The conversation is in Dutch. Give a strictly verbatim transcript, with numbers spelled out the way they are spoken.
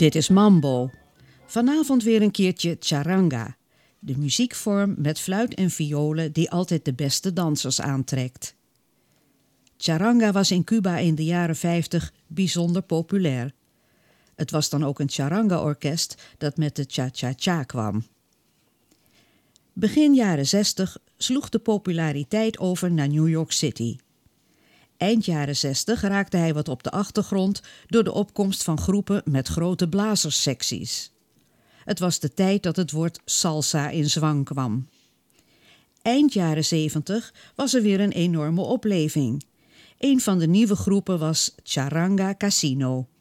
Dit is Mambo. Vanavond weer een keertje charanga. De muziekvorm met fluit en violen die altijd de beste dansers aantrekt. Charanga was in Cuba in de jaren vijftig bijzonder populair. Het was dan ook een charanga-orkest dat met de cha-cha-cha kwam. Begin jaren zestig sloeg de populariteit over naar New York City. Eind jaren zestig raakte hij wat op de achtergrond door de opkomst van groepen met grote blazerssecties. Het was de tijd dat het woord salsa in zwang kwam. Eind jaren zeventig was er weer een enorme opleving. Een van de nieuwe groepen was Charanga Casino.